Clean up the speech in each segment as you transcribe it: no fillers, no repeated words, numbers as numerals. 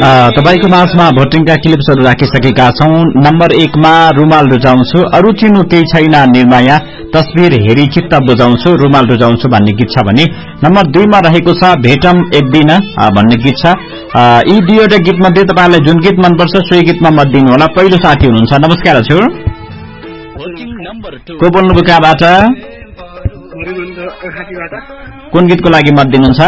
तपाईको माझमा भोटिङका क्लिप्सहरू राखिसकेका छौं। नम्बर 1 मा रुमाल रुजाउँछु, अरु चिन्नु केही छैन निर्माया, तस्बिर हेरी चित्त बुझाउँछु, रुमाल रुजाउँछु भन्ने गीत छ भने नम्बर 2 मा रहेको छ भेटम एक दिन भन्ने गीत छ। यी दुईवटा गीत मध्ये तपाईलाई जुन गीत मनपर्छ सोही गीतमा मत दिनु होला। पहिलो साथी हुनुहुन्छ, नमस्कार हजुर। को बोल्नुभयो कहाँबाट? कुन गीतको लागि मत दिनुहुन्छ?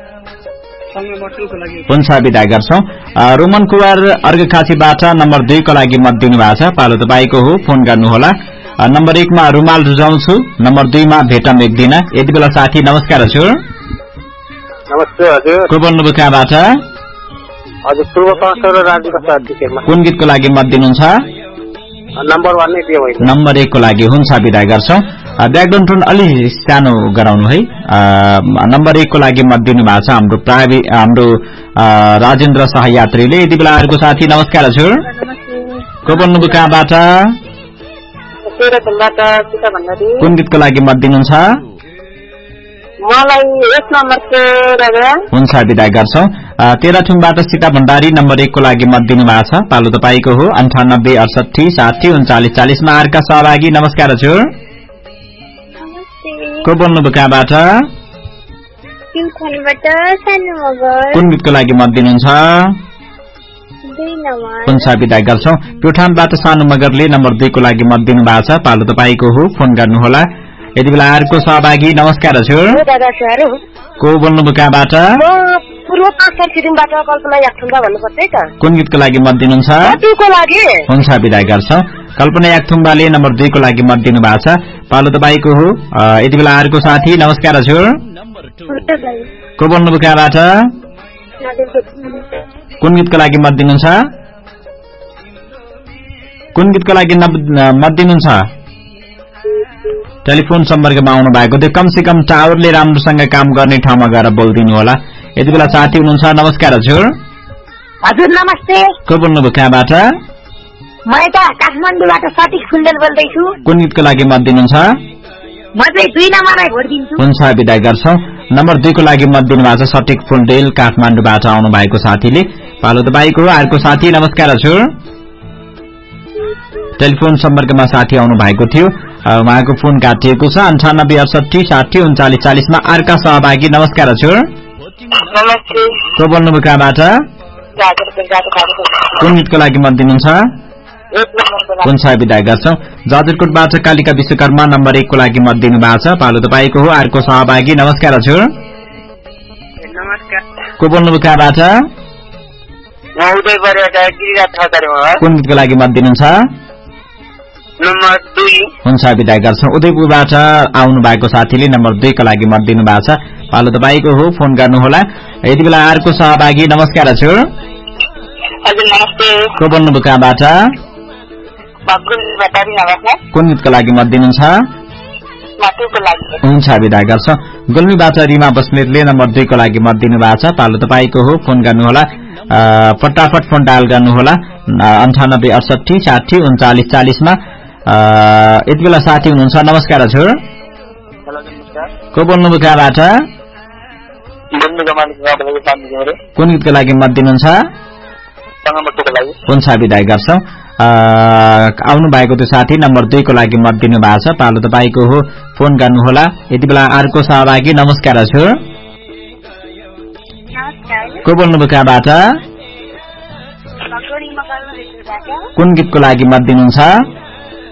हुन्छ विदा गर्छौं। रोमन कुमार अर्घखाँचीबाट नम्बर 2 को लागि मत दिनु भएको छ। पालो तपाईको हो, फोन गर्नुहोला। नम्बर 1 मा रुमाल रुजाउँछु, नम्बर 2 मा भेटम एक दिन। यति बेला साथी नमस्कार हजुर। नमस्ते हजुर। को बोल्नुभयो कहाँबाट? हजुर पूर्व कमिसनर राजीव साथी। कुन गीतको लागि मत दिनुहुन्छ? नम्बर 1 नै दियो मैले। नम्बर 1 को लागि हुन्छ विदा गर्छौं। ब्याकग्राउन्ड टोन अलि सानो गराउनु है। नम्बर 1 को लागि मत दिनु भएको छ हाम्रो राजेन्द्र सहयात्रीले। यति बेला अर्को साथी नमस्कार हजुर। को बोल्नुभयो कहाँबाट? कुन गीतको लागि मत दिनुहुन्छ? हुन्छ विदा गर्छौं। तेह्रथुमबाट सीता भण्डारी नम्बर 1 को लागि मत दिनु भएको छ। पालो तपाईको हो। 98 68 60 39 40 मा अर्का सहभागी नमस्कार हजुर। को बोल्नुभयो कहाँबाट? कुन गीतको लागि मत दिनुहुन्छ? हुन्छ विदा गर्छौं। प्युठानबाट सानो मगरले नम्बर 2 को लागि मत दिनु भएको छ। पालो तपाईको हो, फोन गर्नुहोला। यति बेला अर्को सहभागी नमस्कार हजुर। को बोल्नुभयो कहाँबाट? कुन गीतको लागि मत दिनुहुन्छ? हुन्छ विदा गर्छौं। कल्पना याकथुम्बाले नम्बर 2 को लागि मत दिनु भएको छ। पालो तपाईको हो। यति बेला अर्को साथी नमस्कार हजुर। को बोल्नुभयो कहाँबाट? कुन गीतको लागि मत दिनुहुन्छ? कुन गीतको लागि मत दिनुहुन्छ? टेलिफोन सम्पर्कमा आउनु भएको थियो। कम से कम टावरले राम्रोसँग काम गर्ने ठाउँमा गएर बोल्दिनु होला। यति बेला साथी हुनुहुन्छ, नमस्कार हजुर। हजुर नमस्ते। को बोल्नुभयो कहाँबाट? म यता काठमाडौँबाट सटिक सुन्दर बोल्दैछु। कुन गीतको लागि मत दिनुहुन्छ? म चाहिँ 2 नम्बरलाई भोट दिन्छु। हुन्छ विदा गर्छौं। नम्बर 2 को लागि मत दिनु भएको छ सटिक फुलडेल काठमाडौँबाट आउनु भएको साथीले। पालो तपाईको अर्को साथी नमस्कार हजुर। टेलिफोन सम्पर्कमा साथी आउनु भएको थियो, उहाँको फोन काटिएको छ। 98 68 60 39 40 मा अर्का सहभागी नमस्कार हजुर। को बोल्नुभयो कहाँबाट? कुन गीतको लागि मत दिनुहुन्छ? हुन्छ विदा गर्छौं। जाजरकोटबाट कालिका विश्वकर्मा नम्बर 1 को लागि मत दिनु भएको छ। पालो तपाईको हो। अर्को सहभागी नमस्कार हजुर। को बोल्नुभयो कहाँबाट? कुन गीतको लागि मत दिनुहुन्छ? नम्बर 2। हुन्छ विदा गर्छौं। उदयपुरबाट आउनु भएको साथीले नम्बर 2 को लागि मत दिनु भएको छ। पालो तपाईको हो, फोन गर्नुहोला। यति बेला अर्को सहभागी नमस्कार हजुर। हजुर नमस्ते। को बोल्नुभयो कहाँबाट? कुन गीतको लागि मत दिनुहुन्छ? हुन्छ विदा गर्छौं। गुल्मीबाट रिमा बस्नेतले नम्बर 2 को लागि मत दिनु भएको छ। पालो तपाईको हो, फोन गर्नुहोला। फटाफट फोन डायल गर्नुहोला। 98 68 60 39 40 मा। यति बेला साथी हुनुहुन्छ, नमस्कार हजुर। को बोल्नुभयो कहाँबाट? कुन गीतको लागि मत दिनुहुन्छ? हुन्छ विदा गर्छौं। आउनु भएको त्यो साथी नम्बर 2 को लागि मत दिनु भएको छ। पालो तपाईको हो, फोन गर्नुहोला। यति बेला अर्को सहभागी नमस्कार हजुर। को बोल्नुभयो कहाँबाट? कुन गीतको लागि मत दिनुहुन्छ?